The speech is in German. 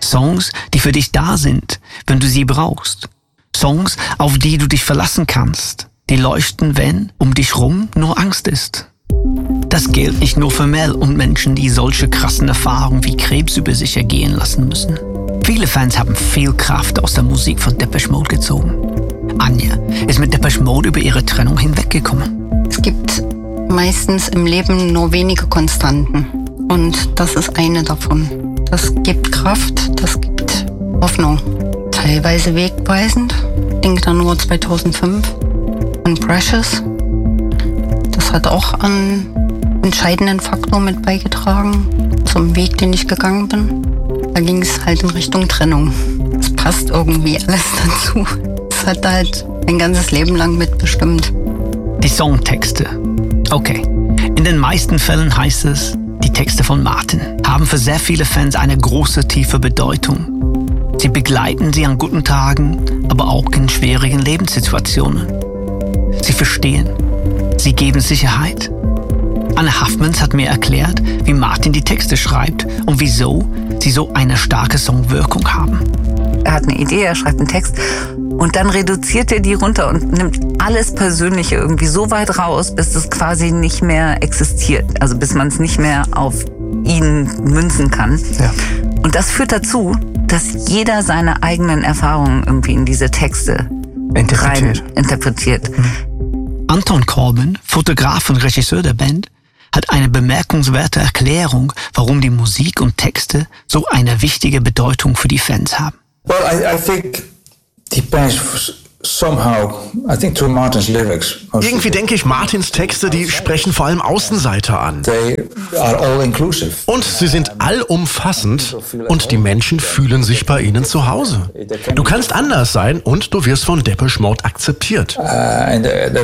Songs, die für dich da sind, wenn du sie brauchst. Songs, auf die du dich verlassen kannst, die leuchten, wenn um dich rum nur Angst ist. Das gilt nicht nur für Mel und Menschen, die solche krassen Erfahrungen wie Krebs über sich ergehen lassen müssen. Viele Fans haben viel Kraft aus der Musik von Depeche Mode gezogen. Anja ist mit Depeche Mode über ihre Trennung hinweggekommen. Es gibt meistens im Leben nur wenige Konstanten. Und das ist eine davon. Das gibt Kraft, das gibt Hoffnung. Teilweise wegweisend. Ich denke da nur 2005 an Precious. Das hat auch einen entscheidenden Faktor mit beigetragen zum Weg, den ich gegangen bin. Da ging es halt in Richtung Trennung. Es passt irgendwie alles dazu. Es hat halt mein ganzes Leben lang mitbestimmt. Die Songtexte. Okay, in den meisten Fällen heißt es, die Texte von Martin haben für sehr viele Fans eine große, tiefe Bedeutung. Sie begleiten sie an guten Tagen, aber auch in schwierigen Lebenssituationen. Sie verstehen. Sie geben Sicherheit. Anne Haffmans hat mir erklärt, wie Martin die Texte schreibt und wieso sie so eine starke Songwirkung haben. Er hat eine Idee, er schreibt einen Text und dann reduziert er die runter und nimmt alles Persönliche irgendwie so weit raus, bis es quasi nicht mehr existiert. Also bis man es nicht mehr auf ihn münzen kann. Ja. Und das führt dazu, dass jeder seine eigenen Erfahrungen irgendwie in diese Texte interpretiert. Anton Corbijn, Fotograf und Regisseur der Band, hat eine bemerkenswerte Erklärung, warum die Musik und Texte so eine wichtige Bedeutung für die Fans haben. Well, I think depends somehow, I think to Martin's lyrics. Irgendwie denke ich, Martins Texte, die sprechen vor allem Außenseiter an. They are all inclusive. Und sie sind allumfassend und die Menschen fühlen sich bei ihnen zu Hause. Du kannst anders sein und du wirst von Depeche Mode akzeptiert.